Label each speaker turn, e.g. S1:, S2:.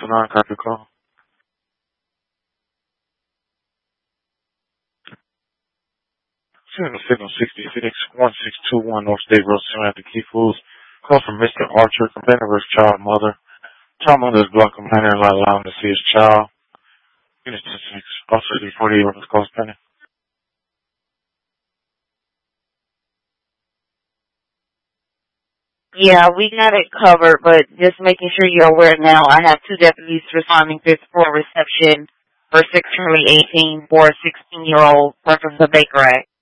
S1: 9 copy call. 7 66 1621 North State Road, Samantha Key Foods. Call from Mr. Archer, complaint of his child mother. Child mother is blocked complaining and not allowing to see his child. Unit 6, Officer 48 with call pending.
S2: Yeah, we got it covered, but just making sure you're aware now, I have 2 deputies responding to for reception for 618 for a 16-year-old reference to Baker Act.